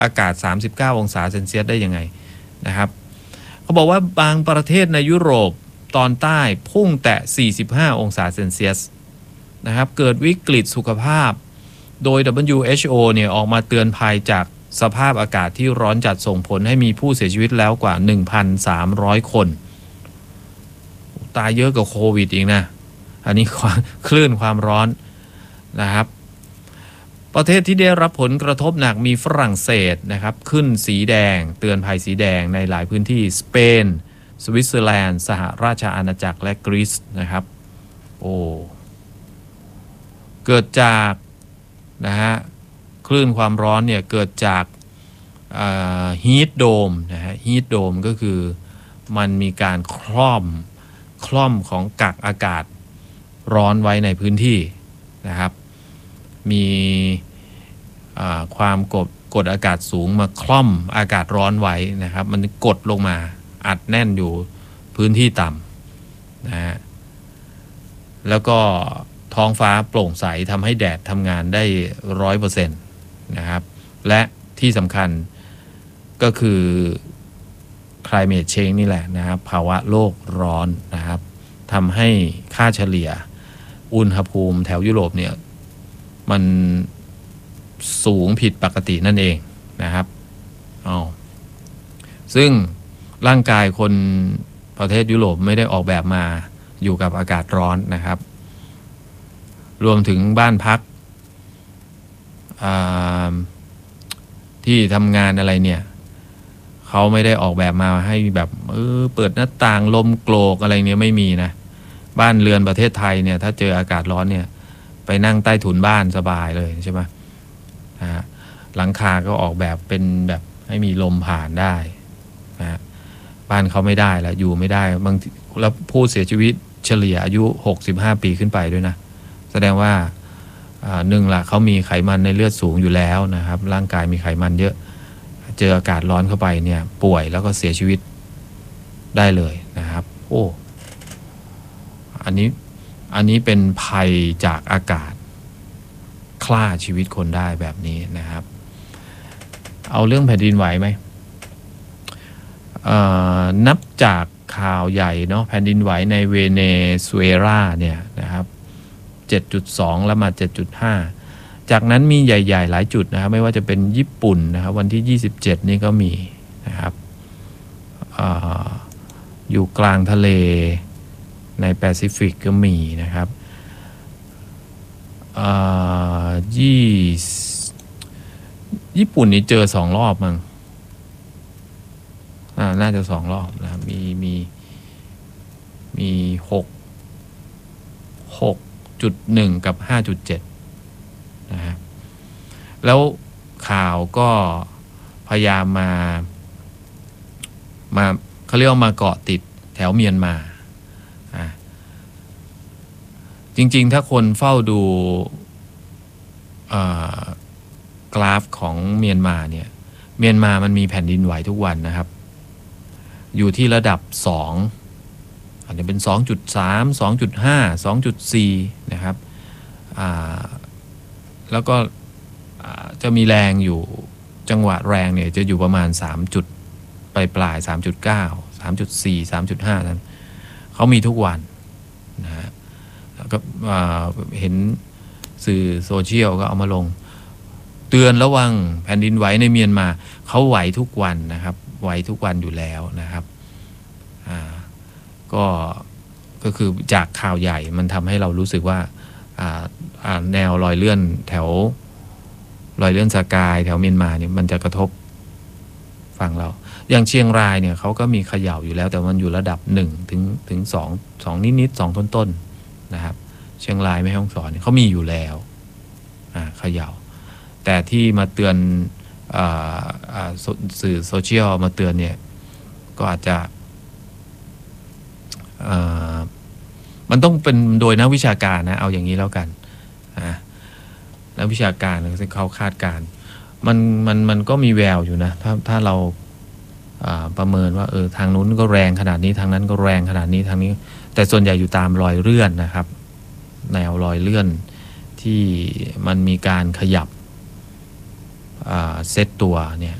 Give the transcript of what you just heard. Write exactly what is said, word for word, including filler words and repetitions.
อากาศสามสิบเก้าองศาเซนเซียสได้ยังไงนะครับเขาบอกว่าบางประเทศในยุโรปตอนใต้พุ่งแตะสี่สิบห้าองศาเซนเซียสนะครับเกิดวิกฤตสุขภาพโดย ดับเบิลยู เอช โอ เนี่ยออกมาเตือนภัยจากสภาพอากาศที่ร้อนจัดส่งผลให้มีผู้เสียชีวิตแล้วกว่า หนึ่งพันสามร้อย คนตายเยอะกว่าโควิดอีกนะอันนี้คลื่นความร้อนนะครับประเทศที่ได้รับผลกระทบหนักมีฝรั่งเศสนะครับขึ้นสีแดงเตือนภัยสีแดงในหลายพื้นที่สเปนสวิตเซอร์แลนด์สหราชอาณาจักรและกรีซนะครับโอ้เกิดจากนะฮะคลื่นความร้อนเนี่ยเกิดจากฮีทโดมนะฮะฮีทโดมก็คือมันมีการคล่อมคล่อมของกักอากาศร้อนไว้ในพื้นที่นะครับมีความกดกดอากาศสูงมาคล่อมอากาศร้อนไว้นะครับมันกดลงมาอัดแน่นอยู่พื้นที่ต่ำนะฮะแล้วก็ท้องฟ้าโปร่งใสทำให้แดดทำงานได้ร้อยเปอร์เซ็นต์นะครับและที่สำคัญก็คือ climate change นี่แหละนะครับภาวะโลกร้อนนะครับทำให้ค่าเฉลี่ยอุณหภูมิแถวยุโรปเนี่ยมันสูงผิดปกตินั่นเองนะครับอ๋อซึ่งร่างกายคนประเทศยุโรปไม่ได้ออกแบบมาอยู่กับอากาศร้อนนะครับรวมถึงบ้านพักที่ทำงานอะไรเนี่ยเขาไม่ได้ออกแบบมาให้แบบเออเปิดหน้าต่างลมโกรกอะไรเนี่ยไม่มีนะบ้านเรือนประเทศไทยเนี่ยถ้าเจออากาศร้อนเนี่ยไปนั่งใต้ถุนบ้านสบายเลยใช่ไหมนะฮะหลังคาก็ออกแบบเป็นแบบให้มีลมผ่านได้นะฮะบ้านเขาไม่ได้แล้วอยู่ไม่ได้บางแล้วผู้เสียชีวิตเฉลี่ยอายุหกสิบห้าปีขึ้นไปด้วยนะแสดงว่าหนึ่งละเขามีไขมันในเลือดสูงอยู่แล้วนะครับร่างกายมีไขมันเยอะเจออากาศร้อนเข้าไปเนี่ยป่วยแล้วก็เสียชีวิตได้เลยนะครับโอ้อันนี้อันนี้เป็นภัยจากอากาศฆ่าชีวิตคนได้แบบนี้นะครับเอาเรื่องแผ่นดินไหวไหมนับจากข่าวใหญ่เนาะแผ่นดินไหวในเวเนซุเอลาเนี่ยนะครับ เจ็ดจุดสอง แล้วมา เจ็ดจุดห้า จากนั้นมีใหญ่ๆหลายจุดนะครับไม่ว่าจะเป็นญี่ปุ่นนะครับวันที่ยี่สิบเจ็ดนี่ก็มีนะครับ อ, อยู่กลางทะเลในแปซิฟิกก็มีนะครับยี่ญี่ปุ่นนี่เจอสองรอบมั้งน่าจะสองรอบนะมีมีมีหกหกจุดหนึ่งกับห้าจุดเจ็ดนะฮะแล้วข่าวก็พยายามมามาเขาเรียกว่ามาเกาะติดแถวเมียนมาอ่ะจริงๆถ้าคนเฝ้าดูกราฟของเมียนมาเนี่ยเมียนมามันมีแผ่นดินไหวทุกวันนะครับอยู่ที่ระดับสองอาจจะเป็น สองจุดสาม สองจุดห้า สองจุดสี่ นะครับแล้วก็จะมีแรงอยู่จังหวะแรงเนี่ยจะอยู่ประมาณสามจุดปลายปลาย สามจุดเก้า สามจุดสี่ สามจุดห้า นั้นเขามีทุกวันนะฮะก็เห็นสื่อโซเชียลก็เอามาลงเตือนระวังแผ่นดินไหวในเมียนมาเขาไหวทุกวันนะครับไหวทุกวันอยู่แล้วนะครับอ่าก็ก็คือจากข่าวใหญ่มันทำให้เรารู้สึกว่าอ่าอ่าแนวรอยเลื่อนแถวรอยเลื่อนสกายแถวเมียนมาเนี่ยมันจะกระทบฝั่งเราอย่างเชียงรายเนี่ยเขาก็มีเขย่าอยู่แล้วแต่มันอยู่ระดับหนึ่งถึงถึงสองสองนิดๆสองต้นๆนะครับเชียงรายแม่ฮ่องสอนเนี่ยเขามีอยู่แล้วอ่าเขย่าแต่ที่มาเตือนอ่าอ่าสื่อโซเชียลมาเตือนเนี่ยก็อาจจะมันต้องเป็นโดยนักวิชาการนะเอาอย่างนี้แล้วกันนะนักวิชาการเขาคาดการมันมันมันก็มีแววอยู่นะถ้าถ้าเราประเมินว่าเออทางนู้นก็แรงขนาดนี้ทางนั้นก็แรงขนาดนี้ทางนี้แต่ส่วนใหญ่อยู่ตามรอยเลื่อนนะครับแนวรอยเลื่อนที่มันมีการขยับเซตตัวเนี่ย